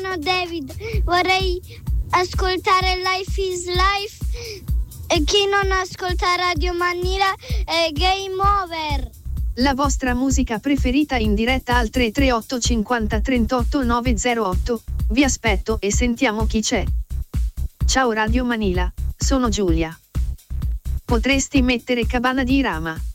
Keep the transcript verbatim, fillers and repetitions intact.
sono David, vorrei ascoltare Life is Life e chi non ascolta Radio Manila è Game Over. La vostra musica preferita in diretta al tre tre otto cinquanta trentotto novecentotto. Vi aspetto e sentiamo chi c'è. Ciao Radio Manila, sono Giulia. Potresti mettere Cabana di Rama.